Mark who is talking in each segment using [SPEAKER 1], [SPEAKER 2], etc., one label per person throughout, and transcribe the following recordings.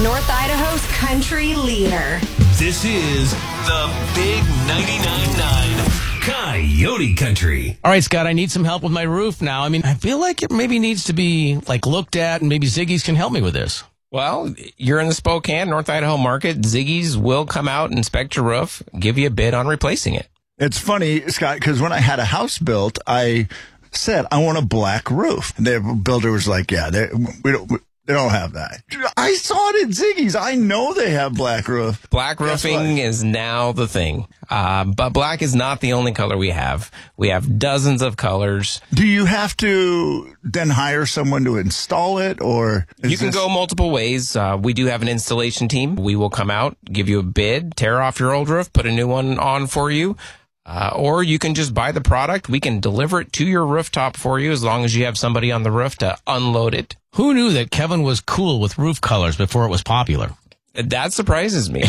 [SPEAKER 1] North Idaho's country leader.
[SPEAKER 2] This is the Big 99.9 Coyote Country.
[SPEAKER 3] All right, Scott, I need some help with my roof now. I mean, I feel like it maybe needs to be looked at, and maybe Ziggy's can help me with this.
[SPEAKER 4] Well, you're in the Spokane, North Idaho market. Ziggy's will come out, inspect your roof, give you a bid on replacing it.
[SPEAKER 5] It's funny, Scott, because when I had a house built, I said, I want a black roof. And the builder was like, yeah, they don't have that. I saw it at Ziggy's. I know they have black roof.
[SPEAKER 4] Black roofing is now the thing. But black is not the only color we have. We have dozens of colors.
[SPEAKER 5] Do you have to then hire someone to install it, or
[SPEAKER 4] you can go multiple ways. We do have an installation team. We will come out, give you a bid, tear off your old roof, put a new one on for you. Or you can just buy the product. We can deliver it to your rooftop for you as long as you have somebody on the roof to unload it.
[SPEAKER 3] Who knew that Kevin was cool with roof colors before it was popular?
[SPEAKER 4] That surprises me.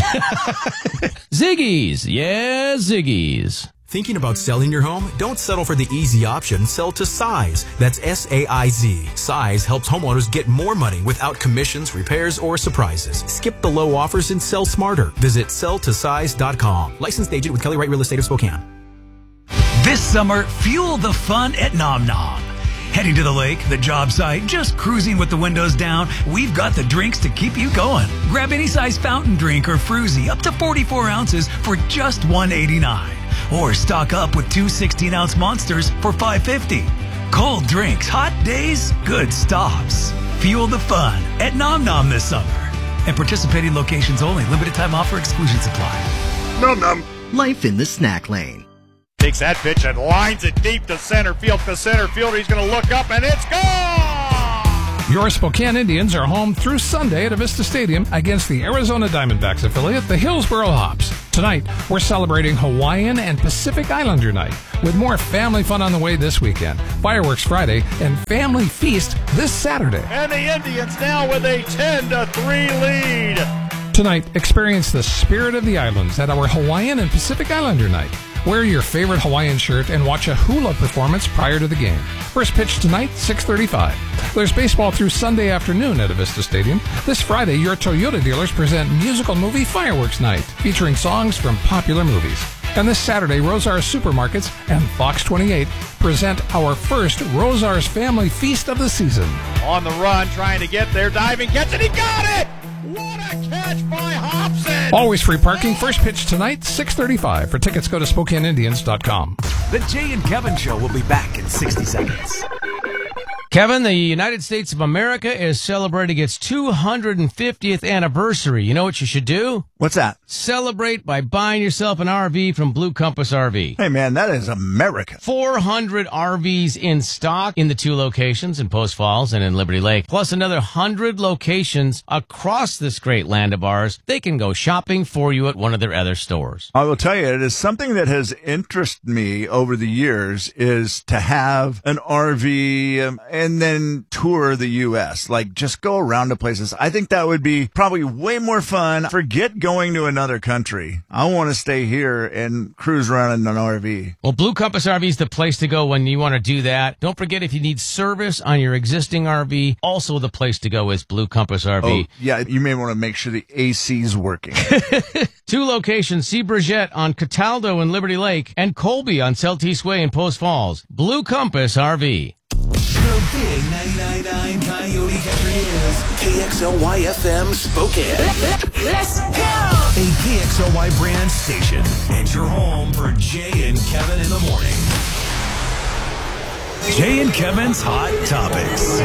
[SPEAKER 3] Ziggy's. Yeah, Ziggy's.
[SPEAKER 6] Thinking about selling your home? Don't settle for the easy option. Sell to Size. That's S-A-I-Z. Size helps homeowners get more money without commissions, repairs, or surprises. Skip the low offers and sell smarter. Visit selltosize.com. Licensed agent with Kelly Wright Real Estate of Spokane.
[SPEAKER 7] This summer, fuel the fun at Nom Nom. Heading to the lake, the job site, just cruising with the windows down, we've got the drinks to keep you going. Grab any size fountain drink or fruzy up to 44 ounces for just $1.89. Or stock up with two 16-ounce monsters for $5.50. Cold drinks, hot days, good stops. Fuel the fun at Nom Nom this summer. And participating locations only. Limited time offer. Exclusions apply.
[SPEAKER 8] Nom Nom.
[SPEAKER 9] Life in the snack lane.
[SPEAKER 8] Takes that pitch and lines it deep to center field. The center fielder, he's going to look up, and it's gone!
[SPEAKER 10] Your Spokane Indians are home through Sunday at Avista Stadium against the Arizona Diamondbacks affiliate, the Hillsboro Hops. Tonight, we're celebrating Hawaiian and Pacific Islander Night with more family fun on the way this weekend. Fireworks Friday and Family Feast this Saturday.
[SPEAKER 8] And the Indians now with a 10-3 lead.
[SPEAKER 10] Tonight, experience the spirit of the islands at our Hawaiian and Pacific Islander Night. Wear your favorite Hawaiian shirt and watch a hula performance prior to the game. First pitch tonight, 6:35. There's baseball through Sunday afternoon at Avista Stadium. This Friday, your Toyota dealers present musical movie Fireworks Night, featuring songs from popular movies. And this Saturday, Rosar's Supermarkets and Fox 28 present our first Rosar's Family Feast of the season.
[SPEAKER 8] On the run, trying to get there, diving, catch it, he got it! What a catch by Hobson!
[SPEAKER 10] Always free parking. First pitch tonight, 6:35. For tickets, go to SpokaneIndians.com.
[SPEAKER 6] The Jay and Kevin Show will be back in 60 seconds.
[SPEAKER 3] Kevin, the United States of America is celebrating its 250th anniversary. You know what you should do?
[SPEAKER 5] What's that?
[SPEAKER 3] Celebrate by buying yourself an RV from Blue Compass RV.
[SPEAKER 5] Hey, man, that is America.
[SPEAKER 3] 400 RVs in stock in the two locations in Post Falls and in Liberty Lake, plus another 100 locations across this great land of ours. They can go shopping for you at one of their other stores.
[SPEAKER 5] I will tell you, it is something that has interested me over the years is to have an RV and then tour the U.S., like just go around to places. I think that would be probably way more fun. Forget going to another country. I want to stay here and cruise around in an RV.
[SPEAKER 3] Well, Blue Compass RV is the place to go when you want to do that. Don't forget, if you need service on your existing RV, also the place to go is Blue Compass RV.
[SPEAKER 5] Oh, yeah, you may want to make sure the AC's working.
[SPEAKER 3] Two locations, Sea Bridgette on Cataldo in Liberty Lake and Colby on Celtice Way in Post Falls. Blue Compass RV.
[SPEAKER 2] The Big 99.9 Coyote Country is KXLY FM Spokane.
[SPEAKER 1] Let's go!
[SPEAKER 2] A KXLY brand station. And your home for Jay and Kevin in the morning.
[SPEAKER 7] Jay and Kevin's Hot Topics.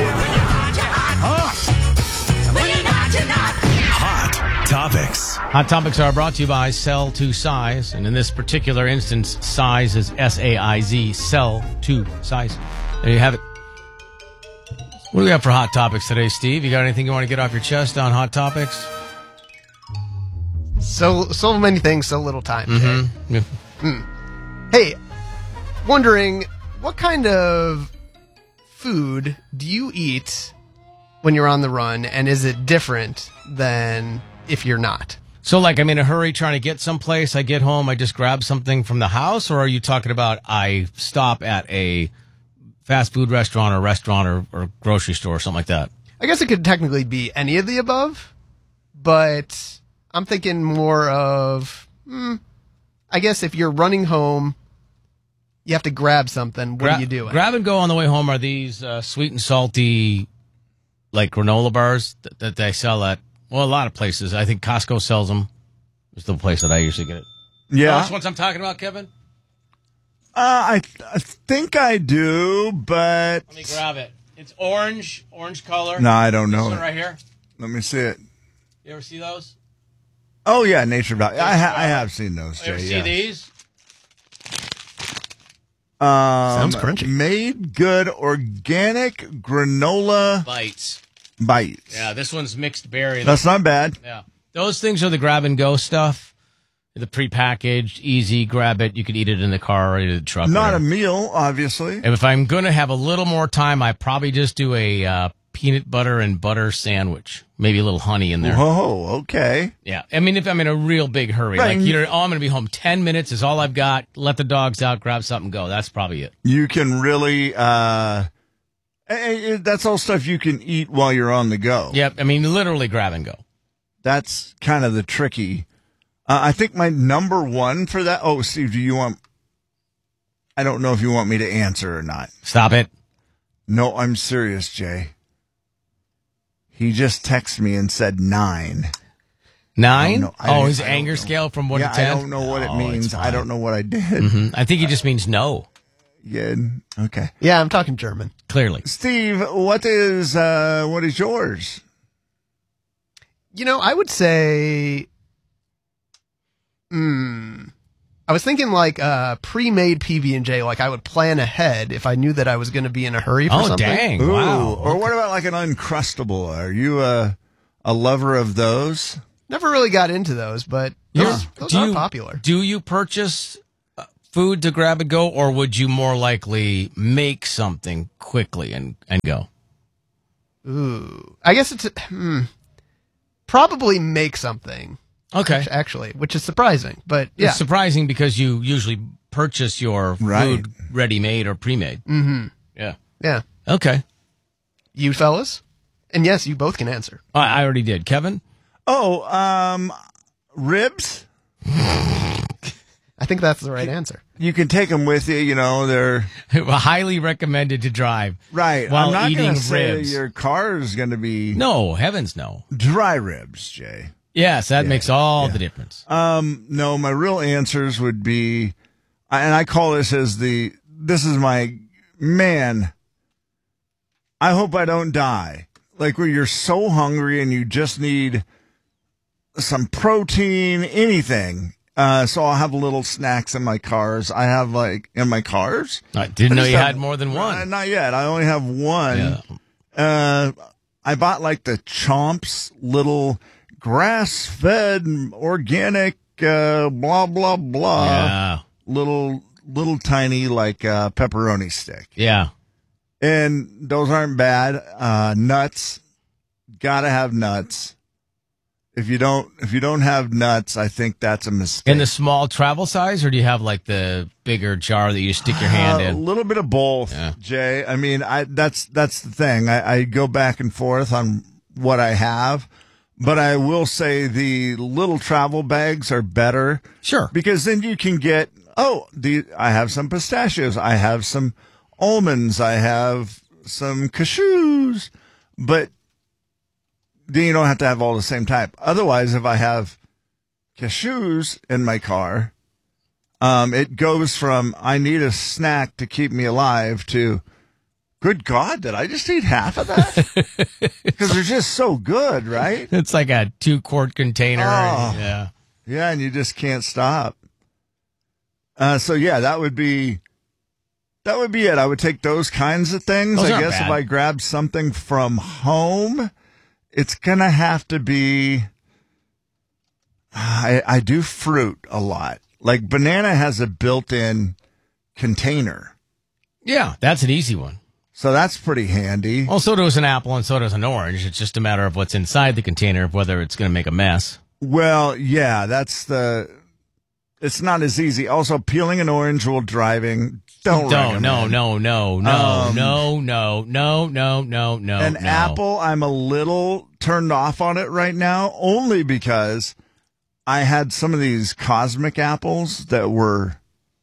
[SPEAKER 7] Hot Topics.
[SPEAKER 3] Hot Topics are brought to you by Sell to Size, and in this particular instance, Size is S-A-I-Z, Sell to Size. There you have it. What do we have for Hot Topics today, Steve? You got anything you want to get off your chest on Hot Topics?
[SPEAKER 11] So many things, so little time.
[SPEAKER 3] Mm-hmm.
[SPEAKER 11] Yeah. Hey, wondering, what kind of food do you eat when you're on the run, and is it different than if you're not?
[SPEAKER 3] So, like, I'm in a hurry trying to get someplace, I get home, I just grab something from the house, or are you talking about I stop at a fast food restaurant or grocery store or something like that?
[SPEAKER 11] I guess it could technically be any of the above. but I'm thinking more of, I guess if you're running home, you have to grab something. What are you doing?
[SPEAKER 3] Grab and go on the way home are these sweet and salty, like granola bars that they sell at, well, a lot of places. I think Costco sells them. It's the place that I usually get it.
[SPEAKER 5] Yeah.
[SPEAKER 3] That's what I'm talking about, Kevin?
[SPEAKER 5] I think I do, but...
[SPEAKER 3] Let me grab it. It's orange color.
[SPEAKER 5] No, I don't know.
[SPEAKER 3] This one right here.
[SPEAKER 5] Let me see it.
[SPEAKER 3] You ever see those?
[SPEAKER 5] Oh, yeah, Nature Valley. I have seen those, Jay.
[SPEAKER 3] You ever see these?
[SPEAKER 11] Sounds crunchy.
[SPEAKER 5] Made good organic granola
[SPEAKER 3] Bites.
[SPEAKER 5] Yeah,
[SPEAKER 3] this one's mixed berry.
[SPEAKER 5] That's not bad.
[SPEAKER 3] Yeah. Those things are the grab and go stuff. The prepackaged, easy, grab it. You can eat it in the car or in the truck.
[SPEAKER 5] Not a meal, obviously.
[SPEAKER 3] And if I'm going to have a little more time, I probably just do a peanut butter and butter sandwich. Maybe a little honey in there.
[SPEAKER 5] Whoa, okay.
[SPEAKER 3] Yeah. I mean, if I'm in a real big hurry,
[SPEAKER 5] Right.
[SPEAKER 3] like, I'm going to be home 10 minutes is all I've got. Let the dogs out, grab something, go. That's probably it.
[SPEAKER 5] You can really, that's all stuff you can eat while you're on the go.
[SPEAKER 3] Yep. I mean, literally grab and go.
[SPEAKER 5] That's kind of the tricky. I think my number one for that. Oh, Steve, I don't know if you want me to answer or not.
[SPEAKER 3] Stop it.
[SPEAKER 5] No, I'm serious, Jay. He just texted me and said 9.
[SPEAKER 3] 9? His
[SPEAKER 5] I
[SPEAKER 3] anger
[SPEAKER 5] don't know.
[SPEAKER 3] scale from 1 to 10?
[SPEAKER 5] I don't know what it means. I don't know what I did.
[SPEAKER 3] Mm-hmm. I think he just means no.
[SPEAKER 5] Yeah. Okay.
[SPEAKER 11] Yeah, I'm talking German.
[SPEAKER 3] Clearly.
[SPEAKER 5] Steve, what is yours?
[SPEAKER 11] I would say, I was thinking like pre-made PB&J. Like I would plan ahead if I knew that I was going to be in a hurry for something.
[SPEAKER 3] Oh, dang.
[SPEAKER 5] Ooh,
[SPEAKER 3] Wow.
[SPEAKER 5] Or what about like an Uncrustable? Are you a lover of those?
[SPEAKER 11] Never really got into those, but those are popular.
[SPEAKER 3] Do you purchase food to grab and go, or would you more likely make something quickly and go?
[SPEAKER 11] Ooh. I guess it's probably make something.
[SPEAKER 3] Okay.
[SPEAKER 11] Actually, which is surprising, but yeah.
[SPEAKER 3] It's surprising because you usually purchase your food ready-made or pre-made.
[SPEAKER 11] Mm-hmm.
[SPEAKER 3] Yeah.
[SPEAKER 11] Yeah.
[SPEAKER 3] Okay.
[SPEAKER 11] You fellas? And yes, you both can answer.
[SPEAKER 3] I already did. Kevin?
[SPEAKER 5] Oh, ribs?
[SPEAKER 11] I think that's the right answer.
[SPEAKER 5] You can take them with you, they're...
[SPEAKER 3] highly recommended to drive.
[SPEAKER 5] Right.
[SPEAKER 3] While
[SPEAKER 5] I'm not
[SPEAKER 3] eating
[SPEAKER 5] going to say
[SPEAKER 3] ribs.
[SPEAKER 5] your car is going to be...
[SPEAKER 3] No, heavens no.
[SPEAKER 5] Dry ribs, Jay.
[SPEAKER 3] Yes, that makes all the difference.
[SPEAKER 5] No, my real answers would be, and I call this this is my, man, I hope I don't die. Like where you're so hungry and you just need some protein, anything. So I'll have little snacks in my cars. I have in my cars.
[SPEAKER 3] I didn't know you had more than one.
[SPEAKER 5] Not yet. I only have one.
[SPEAKER 3] Yeah.
[SPEAKER 5] I bought the Chomps little grass-fed, organic, blah, blah, blah.
[SPEAKER 3] Yeah.
[SPEAKER 5] Little tiny, pepperoni stick.
[SPEAKER 3] Yeah.
[SPEAKER 5] And those aren't bad. Nuts. Gotta have nuts. If you don't have nuts, I think that's a mistake.
[SPEAKER 3] In the small travel size, or do you have the bigger jar that you stick your hand in?
[SPEAKER 5] A little bit of both, Jay. I mean, that's the thing. I go back and forth on what I have. But I will say the little travel bags are better.
[SPEAKER 3] Sure.
[SPEAKER 5] Because then you can get, I have some pistachios. I have some almonds. I have some cashews. But then you don't have to have all the same type. Otherwise, if I have cashews in my car, it goes from I need a snack to keep me alive to, good God, did I just eat half of that? Because they're just so good, right?
[SPEAKER 3] It's like a 2-quart container.
[SPEAKER 5] Oh.
[SPEAKER 3] Yeah.
[SPEAKER 5] Yeah, and you just can't stop. So yeah, that would be it. I would take those kinds of things.
[SPEAKER 3] Those
[SPEAKER 5] I
[SPEAKER 3] aren't
[SPEAKER 5] guess
[SPEAKER 3] bad.
[SPEAKER 5] if I grab something from home, it's gonna have to be. I do fruit a lot. Like banana has a built-in container.
[SPEAKER 3] Yeah, that's an easy one.
[SPEAKER 5] So that's pretty handy.
[SPEAKER 3] Well, so does an apple and so does an orange. It's just a matter of what's inside the container, whether it's going to make a mess.
[SPEAKER 5] Well, yeah, it's not as easy. Also, peeling an orange while driving, don't recommend.
[SPEAKER 3] No.
[SPEAKER 5] An apple, I'm a little turned off on it right now, only because I had some of these cosmic apples that were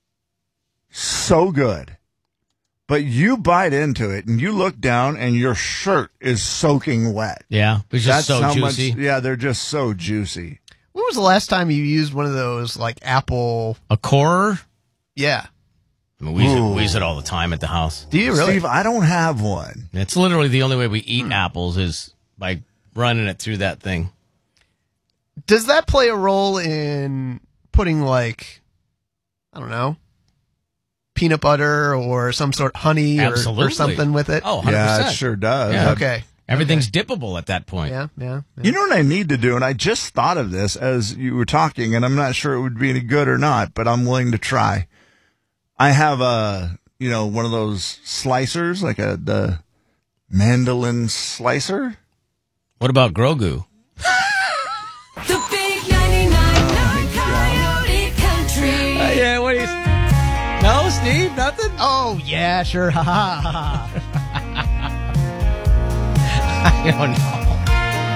[SPEAKER 5] so good. But you bite into it and you look down and your shirt is soaking wet.
[SPEAKER 3] Yeah, it's just so juicy.
[SPEAKER 5] They're just so juicy.
[SPEAKER 11] When was the last time you used one of those, like, apple...
[SPEAKER 3] A corer?
[SPEAKER 11] Yeah.
[SPEAKER 3] I mean, we use it all the time at the house.
[SPEAKER 11] Do you really?
[SPEAKER 5] Steve, I don't have one.
[SPEAKER 3] It's literally the only way we eat apples is by running it through that thing.
[SPEAKER 11] Does that play a role in putting, like, I don't know, peanut butter or some sort of honey or something with it?
[SPEAKER 3] Oh, 100%.
[SPEAKER 5] Yeah, it sure does.
[SPEAKER 11] Yeah. Okay.
[SPEAKER 3] Everything's dippable at that point.
[SPEAKER 11] Yeah.
[SPEAKER 5] You know what I need to do, and I just thought of this as you were talking, and I'm not sure it would be any good or not, but I'm willing to try. I have one of those slicers, like the mandolin slicer.
[SPEAKER 3] What about Grogu?
[SPEAKER 1] The big 99.9 Coyote Country.
[SPEAKER 3] Yeah, what is? No, Steve, nothing.
[SPEAKER 11] Oh yeah, sure. Ha ha ha.
[SPEAKER 3] I don't know.